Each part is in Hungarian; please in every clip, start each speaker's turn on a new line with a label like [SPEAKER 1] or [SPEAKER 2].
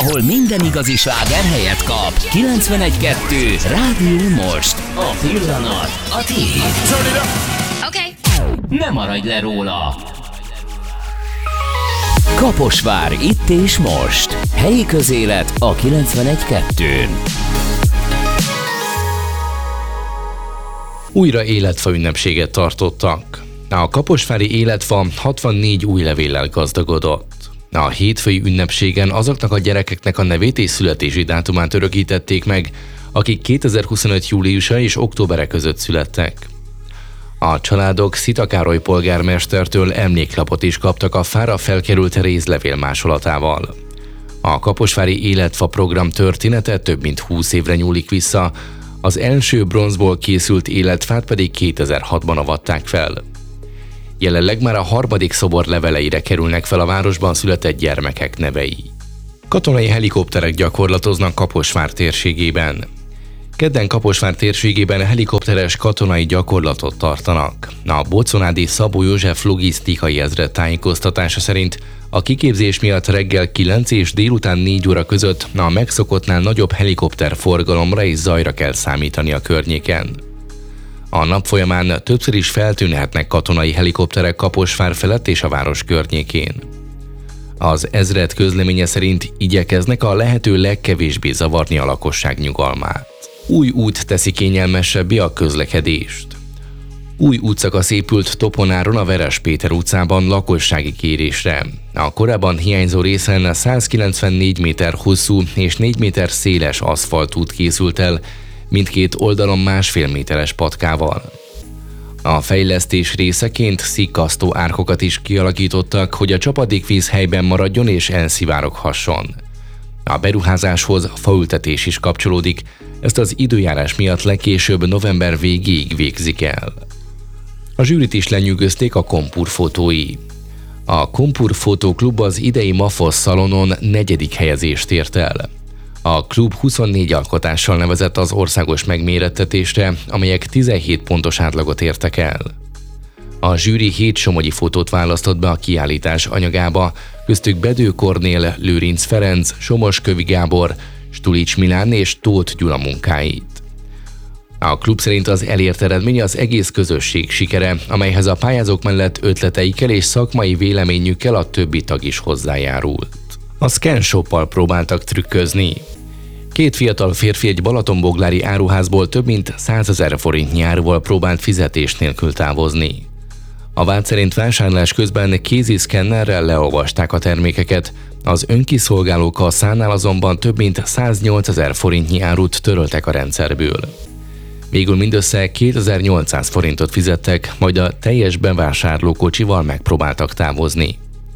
[SPEAKER 1] ahol minden igazi sláger helyet kap. 91.2 Rádió Most. A pillanat a tiéd.
[SPEAKER 2] Okay.
[SPEAKER 1] Ne maradj le róla. Kaposvár itt és most. Helyi közélet a 91.2-n.
[SPEAKER 3] Újra életfa ünnepséget tartottak. A kaposvári életfa 64 új levéllel gazdagodott. A hétfői ünnepségen azoknak a gyerekeknek a nevét és születési dátumát örökítették meg, akik 2025. júliusa és októbere között születtek. A családok Szita Károly polgármestertől emléklapot is kaptak a fára felkerült rézlevél másolatával. A kaposvári életfa program története több mint 20 évre nyúlik vissza, az első bronzból készült életfát pedig 2006-ban avatták fel. Jelenleg már a harmadik szobor leveleire kerülnek fel a városban született gyermekek nevei. Katonai helikopterek gyakorlatoznak Kaposvár térségében. Kedden Kaposvár térségében helikopteres katonai gyakorlatot tartanak. A boconádi Szabó József logisztikai ezred tájékoztatása szerint a kiképzés miatt reggel 9 és délután 4 óra között a megszokottnál nagyobb helikopter forgalomra és zajra kell számítani a környéken. A nap folyamán többször is feltűnhetnek katonai helikopterek Kaposvár felett és a város környékén. Az ezred közleménye szerint igyekeznek a lehető legkevésbé zavarni a lakosság nyugalmát. Új út teszi kényelmesebbé a közlekedést. Új útszakasz épült Toponáron a Veres Péter utcában lakossági kérésre. A korábban hiányzó részen 194 méter hosszú és 4 méter széles aszfaltút készült el, mindkét oldalon 1,5 méteres patkával. A fejlesztés részeként szikkasztó árkokat is kialakítottak, hogy a csapadékvíz helyben maradjon és elszivároghasson. A beruházáshoz faültetés is kapcsolódik, ezt az időjárás miatt legkésőbb november végéig végzik el. A zsűrit is lenyűgözték a Kompur fotói. A Kompur Fotóklub az idei MAFOS szalonon 4. helyezést ért el. A klub 24 alkotással nevezett az országos megmérettetésre, amelyek 17 pontos átlagot értek el. A zsűri 7 somogyi fotót választott be a kiállítás anyagába, köztük Bedő Kornél, Lőrinc Ferenc, Somos-Kövi Gábor, Stulics Milán és Tóth Gyula munkáit. A klub szerint az elért eredmény az egész közösség sikere, amelyhez a pályázók mellett ötleteikkel és szakmai véleményükkel a többi tag is hozzájárult. A Scan Shoppal próbáltak trükközni. 2 fiatal férfi egy balatonboglári áruházból több mint 100 000 forintnyi áruval próbált fizetés nélkül távozni. A vád szerint vásárlás közben kéziszkennerrel leolvasták a termékeket, az önkiszolgáló kasszánál azonban több mint 108 000 forintnyi árut töröltek a rendszerből. Végül mindössze 2800 forintot fizettek, majd a teljes bevásárlókocsival megpróbáltak távozni.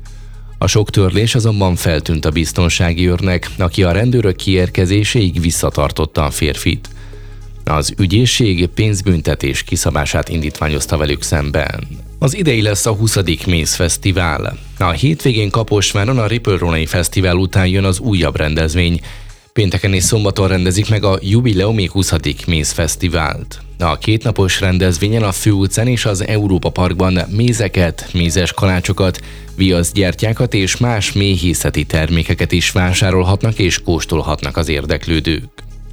[SPEAKER 3] A sok törlés azonban feltűnt a biztonsági őrnek, aki a rendőrök kiérkezéséig visszatartotta a férfit. Az ügyészség pénzbüntetés kiszabását indítványozta velük szemben. Az idei lesz a 20. Méz Fesztivál. A hétvégén Kaposváron a Ripple Fesztivál után jön az újabb rendezvény. Pénteken és szombaton rendezik meg a jubileumi 20. Méz Fesztivált. A 2 napos rendezvényen a Főutcán és az Európa Parkban mézeket, mézes kalácsokat, viaszgyertyákat és más méhészeti termékeket is vásárolhatnak és kóstolhatnak az érdeklődők.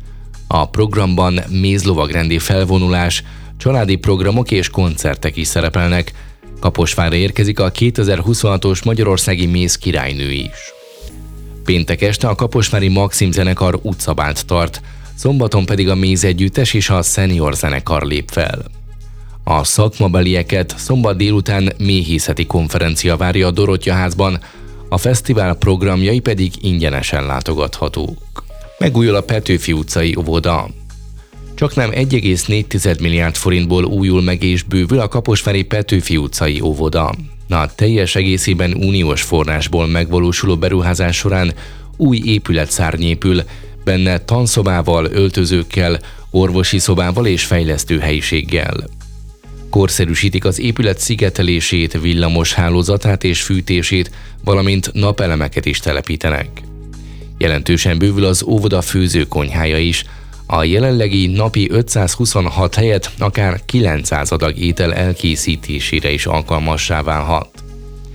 [SPEAKER 3] A programban mézlovagrendi felvonulás, családi programok és koncertek is szerepelnek. Kaposvárra érkezik a 2026-os magyarországi méz királynő is. Péntek este a kaposvári Maxim zenekar utcabált tart, szombaton pedig a Méz együttes és a Senior zenekar lép fel. A szakmabelieket szombat délután méhészeti konferencia várja a Dorottya házban, a fesztivál programjai pedig ingyenesen látogathatók. Megújul a Petőfi utcai óvoda. Csaknem 1,4 milliárd forintból újul meg és bővül a kaposvári Petőfi utcai óvoda. A teljes egészében uniós forrásból megvalósuló beruházás során új épületszárny épül, benne tanszobával, öltözőkkel, orvosi szobával és fejlesztő helyiséggel. Korszerűsítik az épület szigetelését, villamos hálózatát és fűtését, valamint napelemeket is telepítenek. Jelentősen bővül az óvoda főzőkonyhája is, a jelenlegi napi 526 helyett akár 900 adag étel elkészítésére is alkalmassá válhat.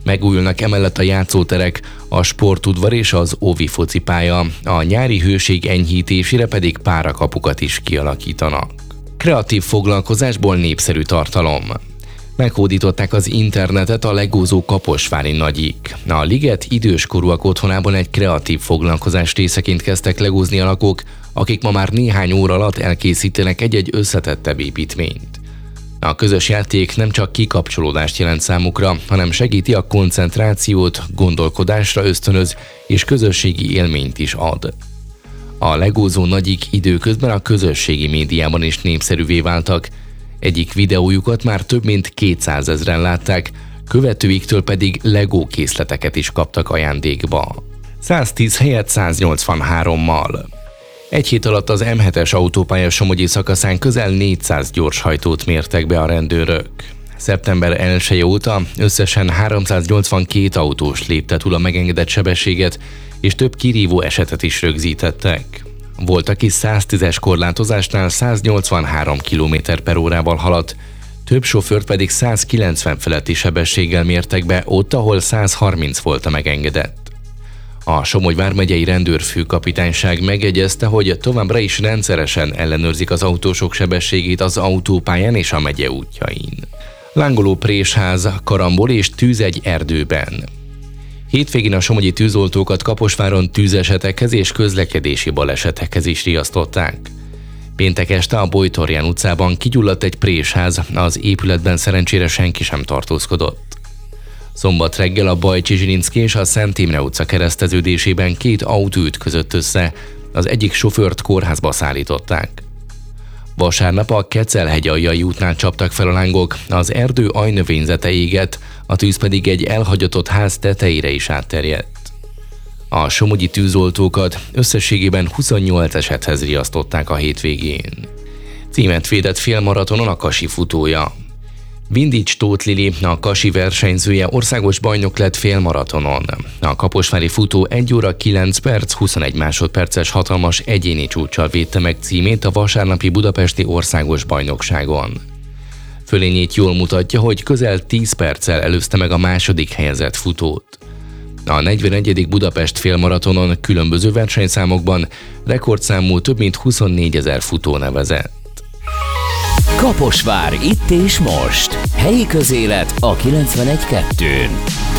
[SPEAKER 3] Megújulnak emellett a játszóterek, a sportudvar és az óvi focipálya, a nyári hőség enyhítésére pedig párakapukat is kialakítanak. Kreatív foglalkozásból népszerű tartalom. Meghódították az internetet a legózó kaposvári nagyik. A liget időskorúak otthonában egy kreatív foglalkozás részeként kezdtek legózni a lakók, akik ma már néhány óra alatt elkészítenek egy-egy összetettebb építményt. A közös játék nem csak kikapcsolódást jelent számukra, hanem segíti a koncentrációt, gondolkodásra ösztönöz és közösségi élményt is ad. A legózó nagyik időközben a közösségi médiában is népszerűvé váltak. Egyik videójukat már több mint 200 000-en látták, követőiktől pedig Lego készleteket is kaptak ajándékba. 110 helyett 183-mal. Egy hét alatt az M7-es autópálya Somogyi szakaszán közel 400 gyorshajtót mértek be a rendőrök. Szeptember 1-e óta összesen 382 autós lépte túl a megengedett sebességet, és több kirívó esetet is rögzítettek. Volt, aki 110-es korlátozásnál 183 km/h haladt, több sofőrt pedig 190 feletti sebességgel mértek be ott, ahol 130 volt a megengedett. A Somogy vármegyei rendőrfőkapitányság megjegyezte, hogy továbbra is rendszeresen ellenőrzik az autósok sebességét az autópályán és a megye útjain. Lángoló présház, karambol és tűz egy erdőben. Hétvégén a somogyi tűzoltókat Kaposváron tűzesetekhez és közlekedési balesetekhez is riasztották. Péntek este a Bojtorján utcában kigyulladt egy présház, az épületben szerencsére senki sem tartózkodott. Szombat reggel a Bajcsi Zsilinszky és a Szent Imre utca kereszteződésében 2 autó ütközött össze, az egyik sofőrt kórházba szállították. Vasárnap a Kecelhegy-aljai útnál csaptak fel a lángok, az erdő ajnövényzete égett, a tűz pedig egy elhagyatott ház tetejére is átterjedt. A somogyi tűzoltókat összességében 28 esethez riasztották a hétvégén. Címet védett félmaratonon a Kasi futója. Vindics Tóth Lili, a Kasi versenyzője országos bajnok lett félmaratonon. A kaposvári futó 1 óra 9 perc 21 másodperces hatalmas egyéni csúccsal védte meg címét a vasárnapi budapesti országos bajnokságon. Fölényét jól mutatja, hogy közel 10 perccel előzte meg a második helyezett futót. A 41. Budapest félmaratonon különböző versenyszámokban rekordszámú több mint 24 000 futó nevezett.
[SPEAKER 1] Kaposvár, itt és most. Helyi közélet a 91.2-n.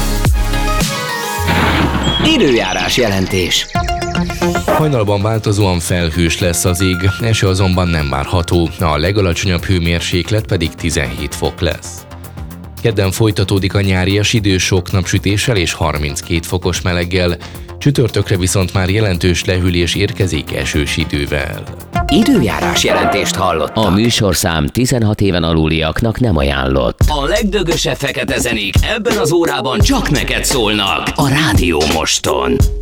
[SPEAKER 1] Időjárás jelentés.
[SPEAKER 3] Hajnalban változóan felhős lesz az ég, eső azonban nem várható, a legalacsonyabb hőmérséklet pedig 17 fok lesz. Kedden folytatódik a nyárias idő sok napsütéssel és 32 fokos meleggel, csütörtökre viszont már jelentős lehűlés érkezik esős idővel.
[SPEAKER 1] Időjárás jelentést hallott. A műsorszám 16 éven aluliaknak nem ajánlott. A legdögösebb fekete zenék ebben az órában csak neked szólnak a Rádió Moston.